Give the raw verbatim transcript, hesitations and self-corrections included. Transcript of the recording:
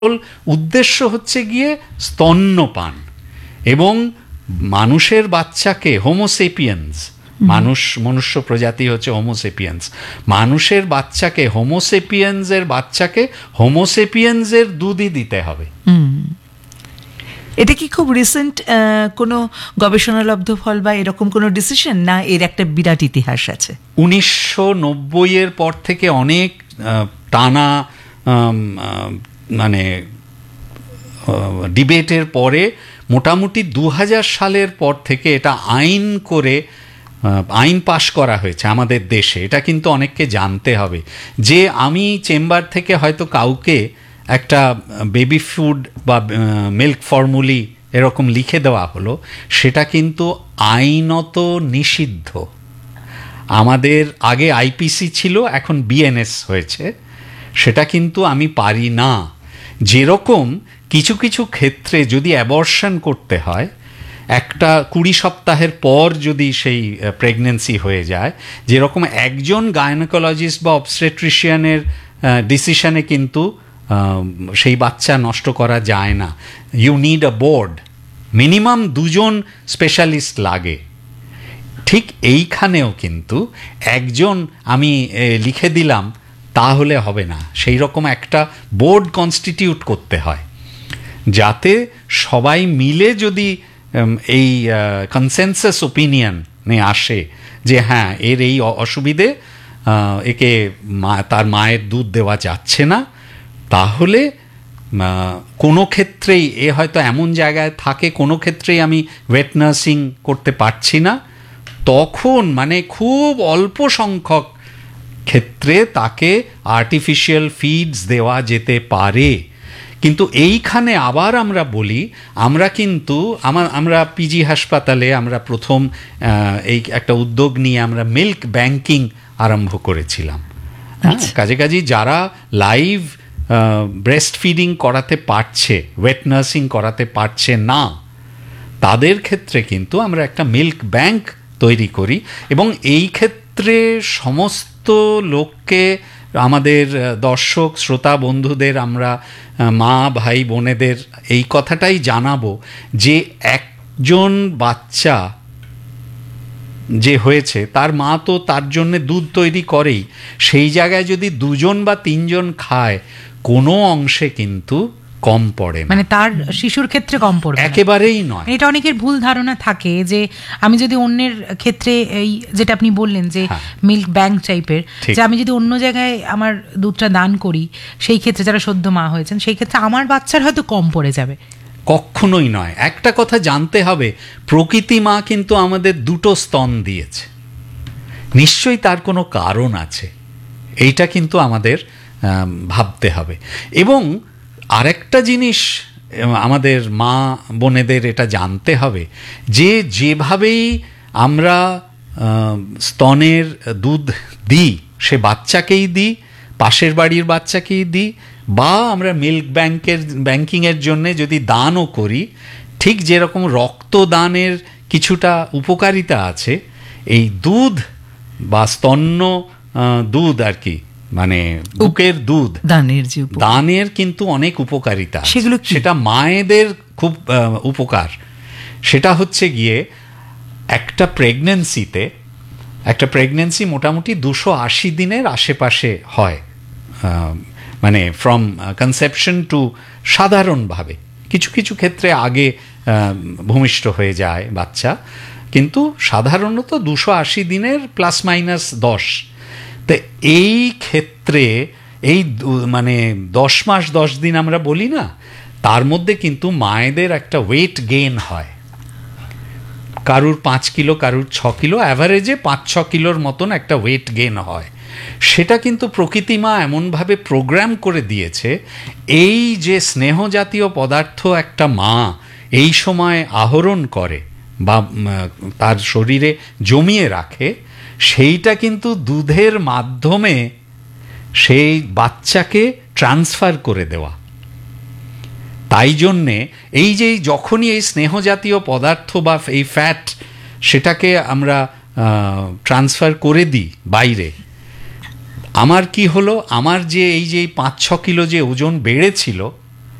উদ্দেশ্য হচ্ছে গিয়ে স্তন্যপান এবং মানুষের বাচ্চাকে হোমোসেপিয়েন্স, মানুষ মনুষ্য প্রজাতি হচ্ছে হোমোসেপিয়েন্স, মানুষের বাচ্চাকে হোমোসেপিয়েন্সের বাচ্চাকে হোমোসেপিয়েন্সের দুধই দিতে হবে। এটা কি খুব রিসেন্ট কোনো গবেষণালব্ধ ফল বা এরকম কোনো ডিসিশন, না এর একটা বিরাট ইতিহাস আছে? উনিশশো নব্বই এর পর থেকে অনেক টানা মানে ডিবেটের পরে মোটামুটি দু হাজার সালের পর থেকে এটা আইন করে আইন পাশ করা হয়েছে আমাদের দেশে। এটা কিন্তু অনেককে জানতে হবে যে আমি চেম্বার থেকে হয়তো কাউকে একটা বেবি ফুড বা মিল্ক ফর্মুলি এরকম লিখে দেওয়া হলো, সেটা কিন্তু আইনত নিষিদ্ধ। আমাদের আগে আইপিসি ছিল, এখন বিএনএস হয়েছে, সেটা কিন্তু আমি পারি না। যেরকম কিছু কিছু ক্ষেত্রে যদি অ্যাবর্শন করতে হয়, একটা কুড়ি সপ্তাহের পর যদি সেই প্রেগনেন্সি হয়ে যায়, যেরকম একজন গাইনোকোলজিস্ট বা অবস্টেট্রিশিয়ানের ডিসিশনে কিন্তু সেই বাচ্চা নষ্ট করা যায় না। You need a board, minimum দুজন স্পেশালিস্ট লাগে। ঠিক এইখানেও কিন্তু একজন আমি লিখে দিলাম তাহলে হবে না, সেই রকম একটা বোর্ড কনস্টিটিউট করতে হয়, যাতে সবাই মিলে যদি এই কনসেনসাস ওপিনিয়নে আসে যে হ্যাঁ এর এই অসুবিধে, একে তার মায়ের দুধ দেওয়া যাচ্ছে না, তাহলে কোনো ক্ষেত্রেই এ হয়তো এমন জায়গায় থাকে, কোনো ক্ষেত্রেই আমি ওয়েট নার্সিং করতে পারছি না, তখন মানে খুব অল্প সংখ্যক ক্ষেত্রে তাকে আর্টিফিশিয়াল ফিডস দেওয়া যেতে পারে। কিন্তু এইখানে আবার আমরা বলি, আমরা কিন্তু আমার আমরা পিজি হাসপাতালে আমরা প্রথম এই একটা উদ্যোগ নিয়ে আমরা মিল্ক ব্যাংকিং আরম্ভ করেছিলাম। কাজে কাজে যারা লাইভ ব্রেস্ট ফিডিং করাতে পারছে, ওয়েট নার্সিং করাতে পারছে না, তাদের ক্ষেত্রে কিন্তু আমরা একটা মিল্ক ব্যাংক তৈরি করি এবং এই ক্ষেত্রে সমস্ত লোককে, আমাদের দর্শক শ্রোতা বন্ধুদের আমরা মা ভাই বোনেদের এই কথাটাই জানাবো যে একজন বাচ্চা যে হয়েছে তার মা তো তার জন্য দুধ তৈরি করেই, সেই জায়গায় যদি দুজন বা তিনজন খায় কোনো অংশে কিন্তু কম পড়ে, মানে তার শিশুর ক্ষেত্রে কম পড়ে একেবারেই নয়। এটা অনেকের ভুল ধারণা থাকে যে আমি যদি অন্যের ক্ষেত্রে এই যেটা আপনি বললেন যে মিল্ক ব্যাংক টাইপের, যে আমি যদি অন্য জায়গায় আমার দুধটা দান করি, সেই ক্ষেত্রে যারা সদ্য মা হয়েছেন সেই ক্ষেত্রে আমার বাচ্চার হয়তো কম পড়ে যাবে। কখনোই নয়। একটা কথা জানতে হবে, প্রকৃতি মা কিন্তু আমাদের দুটো স্তন দিয়েছে, নিশ্চয়ই তার কোনো কারণ আছে, এইটা কিন্তু আমাদের ভাবতে হবে। এবং আরেকটা জিনিস আমাদের মা বোনেদের এটা জানতে হবে যে যেভাবেই আমরা স্তনের দুধ দিই, সে বাচ্চাকেই দিই, পাশের বাড়ির বাচ্চাকেই দিই, বা আমরা মিল্ক ব্যাংকের ব্যাংকিংয়ের জন্য যদি দানও করি, ঠিক যেরকম রক্তদানের কিছুটা উপকারিতা আছে, এই দুধ বা স্তন্য দুধ আর কি, মানে বুকের দুধ দানের যে দানের কিন্তু অনেক উপকারিতা, সেগুলো সেটা মায়েদের খুব উপকার। সেটা হচ্ছে গিয়ে একটা প্রেগনেন্সিতে, একটা প্রেগনেন্সি মোটামুটি দুশো আশি দিনের আশেপাশে হয়, মানে ফ্রম কনসেপশন টু, সাধারণভাবে কিছু কিছু ক্ষেত্রে আগে ভূমিষ্ঠ হয়ে যায় বাচ্চা, কিন্তু সাধারণত দুশো আশি দিনের প্লাস মাইনাস দশ। তো এই ক্ষেত্রে এই মানে দশ মাস দশ দিন আমরা বলি না, তার মধ্যে কিন্তু মায়েদের একটা ওয়েট গেইন হয়, কারুর পাঁচ কিলো কারুর ছ কিলো অ্যাভারেজে পাঁচ ছ কিলোর মতন একটা ওয়েট গেইন হয়। সেটা কিন্তু প্রকৃতি মা এমনভাবে প্রোগ্রাম করে দিয়েছে, এই যে স্নেহ জাতীয় পদার্থ একটা মা এই সময় আহরণ করে বা তার শরীরে জমিয়ে রাখে, সেইটা কিন্তু দুধের মাধ্যমে সেই বাচ্চাকে ট্রান্সফার করে দেওয়া। তাই জন্যে এই যে যখনই এই স্নেহ জাতীয় পদার্থ বা এই ফ্যাট সেটাকে আমরা ট্রান্সফার করে দিই বাইরে, আমার কি হলো, আমার যে এই যে পাঁচ ছ কিলো যে ওজন বেড়েছিল